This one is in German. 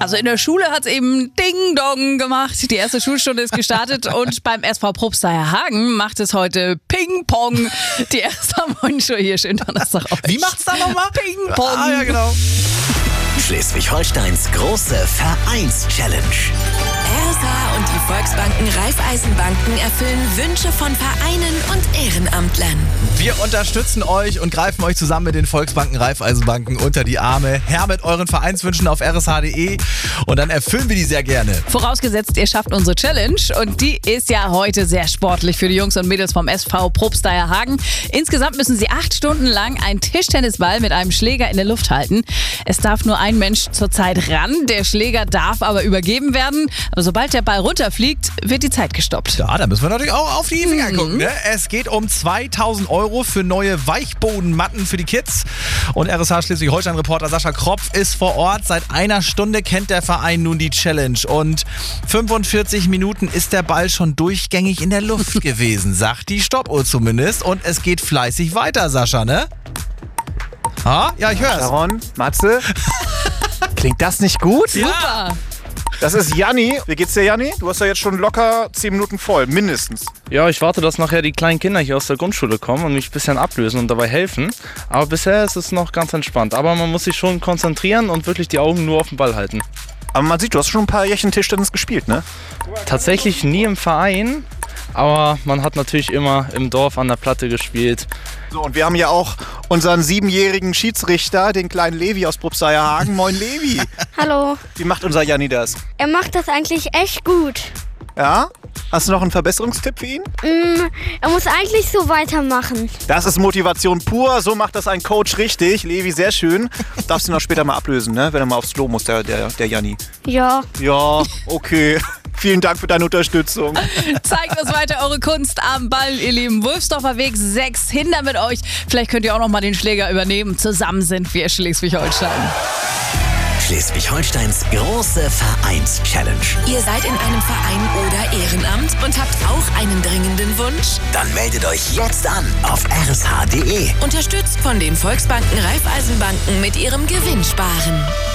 Also in der Schule hat es eben Ding-Dong gemacht. Die erste Schulstunde ist gestartet und beim SV Probstheyer Hagen macht es heute Ping-Pong. Die erste Morgenshow hier. Schönen Donnerstag auf. Wie macht's da nochmal? Ping-Pong. Ah, ja, genau. Schleswig-Holsteins große Vereins-Challenge. RSH und die Volksbanken Raiffeisenbanken erfüllen Wünsche von Vereinen und Ehrenamtlern. Wir unterstützen euch und greifen euch zusammen mit den Volksbanken Raiffeisenbanken unter die Arme. Her mit euren Vereinswünschen auf rsh.de und dann erfüllen wir die sehr gerne. Vorausgesetzt, ihr schafft unsere Challenge und die ist ja heute sehr sportlich für die Jungs und Mädels vom SV Probstheyer Hagen. Insgesamt müssen sie 8 Stunden lang einen Tischtennisball mit einem Schläger in der Luft halten. Es darf nur ein Mensch zur Zeit ran, der Schläger darf aber übergeben werden. Aber sobald der Ball runterfliegt, wird die Zeit gestoppt. Ja, da müssen wir natürlich auch auf die Finger gucken. Ne? Es geht um 2.000 € für neue Weichbodenmatten für die Kids. Und RSH Schleswig-Holstein-Reporter Sascha Kropf ist vor Ort. Seit einer Stunde kennt der Verein nun die Challenge. Und 45 Minuten ist der Ball schon durchgängig in der Luft gewesen, sagt die Stoppuhr zumindest. Und es geht fleißig weiter, Sascha, ne? Ah, ja, ich hör's. Sharon, Matze, klingt das nicht gut? Super! Das ist Janni. Wie geht's dir, Janni? Du hast ja jetzt schon locker 10 Minuten voll, mindestens. Ja, ich warte, dass nachher die kleinen Kinder hier aus der Grundschule kommen und mich ein bisschen ablösen und dabei helfen. Aber bisher ist es noch ganz entspannt. Aber man muss sich schon konzentrieren und wirklich die Augen nur auf den Ball halten. Aber man sieht, du hast schon ein paar Jährchen Tischtennis gespielt, ne? Tatsächlich nie im Verein, aber man hat natürlich immer im Dorf an der Platte gespielt. So, und wir haben ja auch unseren 7-jährigen Schiedsrichter, den kleinen Levi aus Probstheyer Hagen. Moin, Levi. Hallo. Wie macht unser Janni das? Er macht das eigentlich echt gut. Ja? Hast du noch einen Verbesserungstipp für ihn? Er muss eigentlich so weitermachen. Das ist Motivation pur, so macht das ein Coach richtig. Levi, sehr schön. Darfst du ihn auch später mal ablösen, ne? Wenn er mal aufs Klo muss, der Janni. Ja. Ja, okay. Vielen Dank für deine Unterstützung. Zeigt uns weiter eure Kunst am Ball, ihr Lieben. Wulfsdorfer Weg 6, hinter mit euch. Vielleicht könnt ihr auch noch mal den Schläger übernehmen. Zusammen sind wir Schleswig-Holstein. Schleswig-Holsteins große Vereins-Challenge. Ihr seid in einem Verein oder Ehrenamt und habt auch einen dringenden Wunsch? Dann meldet euch jetzt an auf rsh.de. Unterstützt von den Volksbanken Raiffeisenbanken mit ihrem Gewinnsparen.